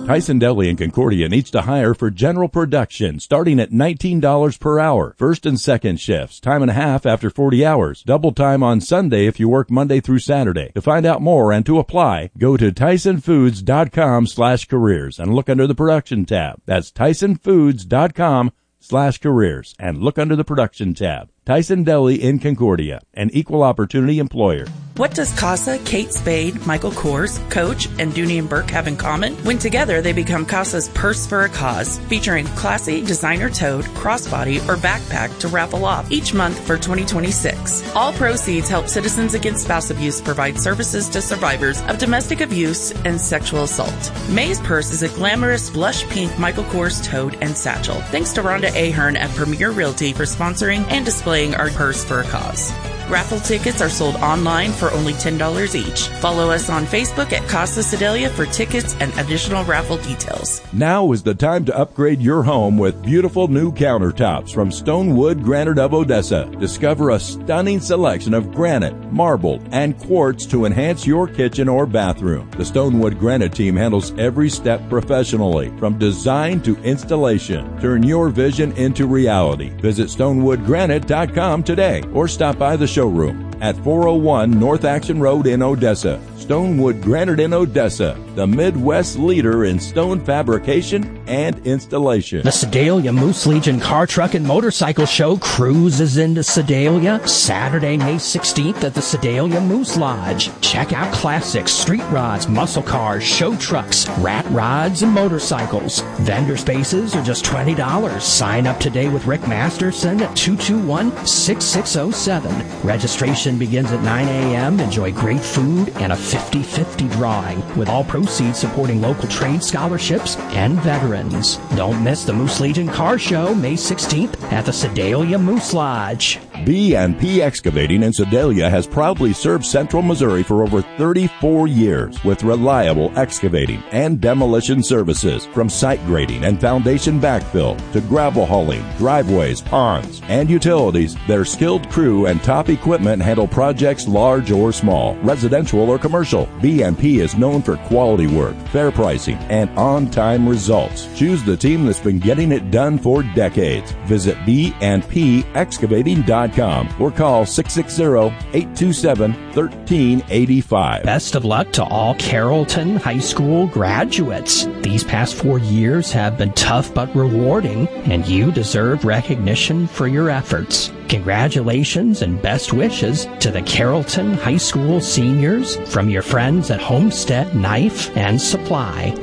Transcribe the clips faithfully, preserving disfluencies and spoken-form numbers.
Tyson Deli in Concordia needs to hire for general production, starting at nineteen dollars per hour. First and second shifts, time and a half after forty hours. Double time on Sunday if you work Monday through Saturday. To find out more and to apply, go to tysonfoods.com slash careers and look under the production tab. That's tysonfoods.com slash careers and look under the production tab. Tyson Deli in Concordia, an equal opportunity employer. What does CASA, Kate Spade, Michael Kors, Coach, and Dooney and Burke have in common? When together, they become CASA's Purse for a Cause, featuring classy, designer-toed, crossbody, or backpack to raffle off each month for twenty twenty-six. All proceeds help Citizens Against Spouse Abuse provide services to survivors of domestic abuse and sexual assault. May's purse is a glamorous blush pink Michael Kors tote and satchel. Thanks to Rhonda Ahern at Premier Realty for sponsoring and displaying our Purse for a Cause. Raffle tickets are sold online for only ten dollars each. Follow us on Facebook at Casa Sedalia for tickets and additional raffle details. Now is the time to upgrade your home with beautiful new countertops from Stonewood Granite of Odessa. Discover a stunning selection of granite, marble, and quartz to enhance your kitchen or bathroom. The Stonewood Granite team handles every step professionally, from design to installation. Turn your vision into reality. Visit stonewood granite dot com today or stop by the showroom at four oh one North Action Road in Odessa. Stonewood Granite in Odessa, the Midwest leader in stone fabrication and installation. The Sedalia Moose Legion Car, Truck, and Motorcycle Show cruises into Sedalia Saturday, May sixteenth at the Sedalia Moose Lodge. Check out classics, street rods, muscle cars, show trucks, rat rods, and motorcycles. Vendor spaces are just twenty dollars. Sign up today with Rick Masterson at two two one, six six oh seven. Registration begins at nine a.m. Enjoy great food and a fifty-fifty drawing, with all proceeds supporting local trade scholarships and veterans. Don't miss the Moose Legion Car Show May sixteenth at the Sedalia Moose Lodge. B and P Excavating in Sedalia has proudly served Central Missouri for over thirty-four years with reliable excavating and demolition services, from site grading and foundation backfill to gravel hauling, driveways, ponds, and utilities. Their skilled crew and top equipment handle projects large or small, residential or commercial. B and P is known for quality work, fair pricing, and on-time results. Choose the team that's been getting it done for decades. Visit b and p excavating dot com or call six six zero, eight two seven, one three eight five. Best of luck to all Carrollton High School graduates. These past four years have been tough but rewarding, and you deserve recognition for your efforts. Congratulations and best wishes to the Carrollton High School seniors from your friends at Homestead Knife and Supply.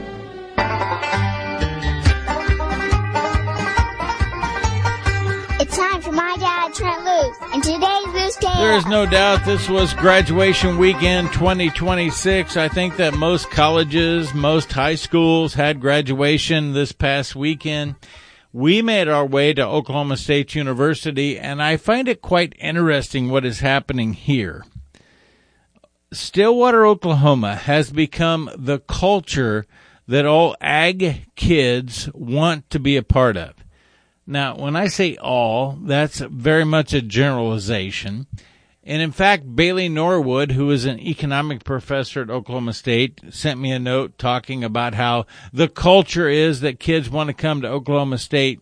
It's time for My Dad, Trent Loos, and today's Loose Tale. There is no doubt this was graduation weekend twenty twenty-six. I think that most colleges, most high schools had graduation this past weekend. We made our way to Oklahoma State University, and I find it quite interesting what is happening here. Stillwater, Oklahoma has become the culture that all ag kids want to be a part of. Now, when I say all, that's very much a generalization. And in fact, Bailey Norwood, who is an economic professor at Oklahoma State, sent me a note talking about how the culture is that kids want to come to Oklahoma State.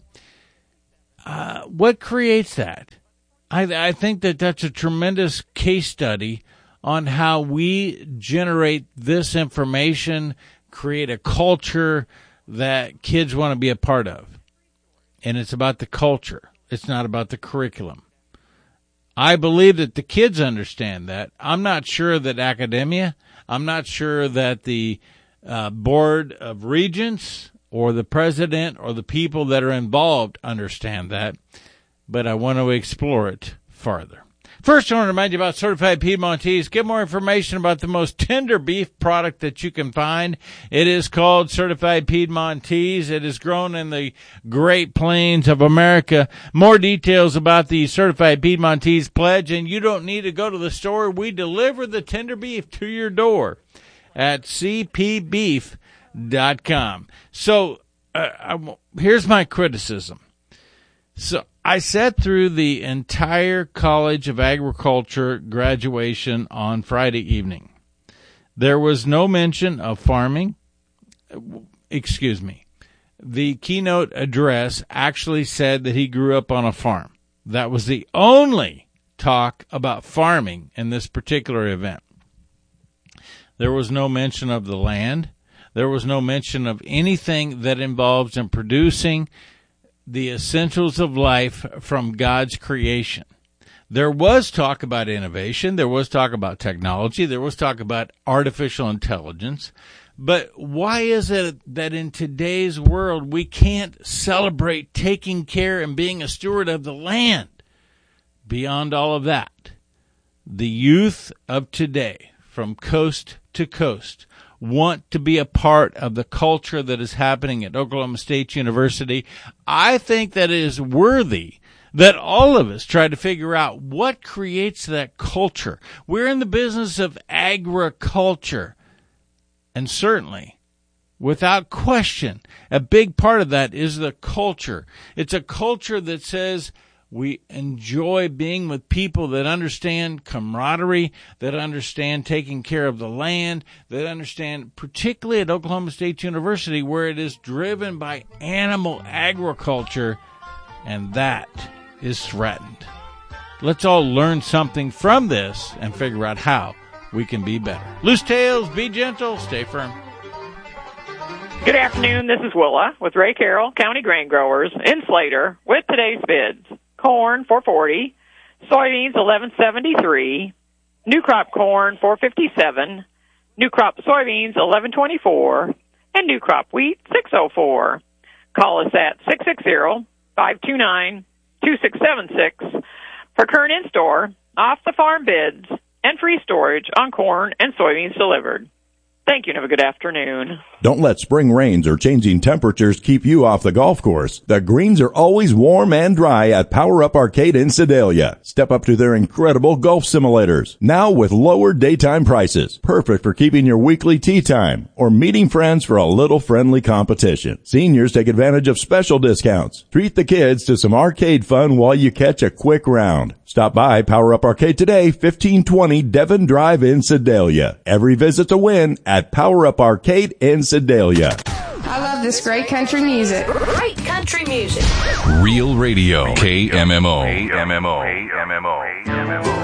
Uh, what creates that? I, I think that that's a tremendous case study on how we generate this information, create a culture that kids want to be a part of. And it's about the culture. It's not about the curriculum. I believe that the kids understand that. I'm not sure that academia, I'm not sure that the uh, board of regents or the president or the people that are involved understand that, but I want to explore it farther. First, I want to remind you about Certified Piedmontese. Get more information about the most tender beef product that you can find. It is called Certified Piedmontese. It is grown in the Great Plains of America. More details about the Certified Piedmontese pledge, and you don't need to go to the store. We deliver the tender beef to your door at c p beef dot com. So uh, I, here's my criticism. So I sat through the entire College of Agriculture graduation on Friday evening. There was no mention of farming. excuse me, the keynote address actually said that he grew up on a farm. That was the only talk about farming in this particular event. There was no mention of the land. There was no mention of anything that involves in producing the essentials of life from God's creation. There was talk about innovation. There was talk about technology. There was talk about artificial intelligence. But why is it that in today's world we can't celebrate taking care and being a steward of the land? Beyond all of that, the youth of today, from coast to coast, want to be a part of the culture that is happening at Oklahoma State University. I think that it is worthy that all of us try to figure out what creates that culture. We're in the business of agriculture. And certainly, without question, a big part of that is the culture. It's a culture that says we enjoy being with people that understand camaraderie, that understand taking care of the land, that understand, particularly at Oklahoma State University, where it is driven by animal agriculture, and that is threatened. Let's all learn something from this and figure out how we can be better. Loose tails, be gentle, stay firm. Good afternoon. This is Willa with Ray Carroll County Grain Growers in Slater with today's bids. Corn four forty, soybeans eleven seventy-three, new crop corn four fifty-seven, new crop soybeans eleven twenty-four, and new crop wheat six oh four. Call us at six six zero, five two nine, two six seven six for current in-store, off-the-farm bids, and free storage on corn and soybeans delivered. Thank you and have a good afternoon. Don't let spring rains or changing temperatures keep you off the golf course. The greens are always warm and dry at Power Up Arcade in Sedalia. Step up to their incredible golf simulators, now with lower daytime prices. Perfect for keeping your weekly tee time or meeting friends for a little friendly competition. Seniors take advantage of special discounts. Treat the kids to some arcade fun while you catch a quick round. Stop by Power Up Arcade today, fifteen twenty Devon Drive in Sedalia. Every visit's a win at Power Up Arcade in Sedalia. I love this great country music. Great country music. Real Radio. K M M O. K M M O. K M M O.